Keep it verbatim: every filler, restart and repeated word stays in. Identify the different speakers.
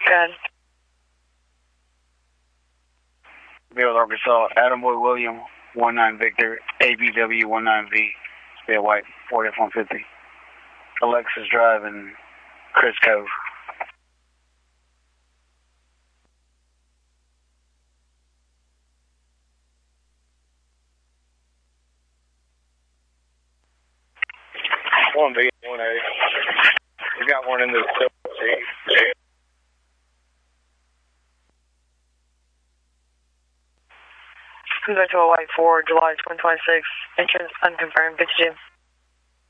Speaker 1: Good.
Speaker 2: Vale, Arkansas, Adam Boy William, one nine Victor, A B W one nine V, Spare White, Ford F one fifty. Alexis Drive in Chris Cove. one B, one A. We got one in the C.
Speaker 1: Cruise back to a white Ford, July twenty twenty-six. Entrance unconfirmed. Bitch, Jim.